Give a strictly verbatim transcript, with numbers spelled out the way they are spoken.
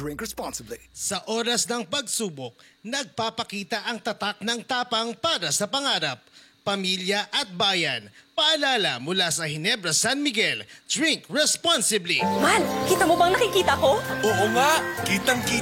Drink responsibly. Sa oras ng pagsubok, nagpapakita ang tatak ng tapang para sa pangarap, pamilya at bayan. Paalala mula sa Ginebra San Miguel, drink responsibly. Man, kita mo bang nakikita ko? Oo nga, kitang-kita.